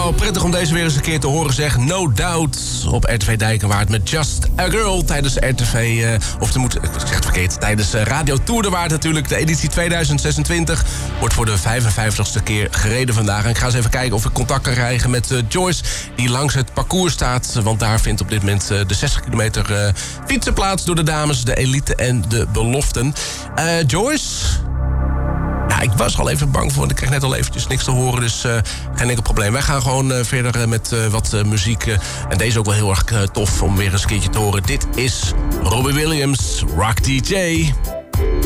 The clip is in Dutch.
Nou, prettig om deze weer eens een keer te horen, zeg. No Doubt op RTV Dijkenwaard met Just a Girl tijdens RTV... tijdens Radio Tour de Waard natuurlijk. De editie 2026 wordt voor de 55ste keer gereden vandaag. En ik ga eens even kijken of ik contact kan krijgen met Joyce... die langs het parcours staat. Want daar vindt op dit moment de 60 kilometer fietsen plaats... door de dames, de elite en de beloften. Joyce... Ja, ik was al even bang voor, want ik kreeg net al eventjes niks te horen. Dus geen enkel probleem. Wij gaan gewoon verder met wat muziek. En deze ook wel heel erg tof om weer eens een keertje te horen. Dit is Robbie Williams, Rock DJ.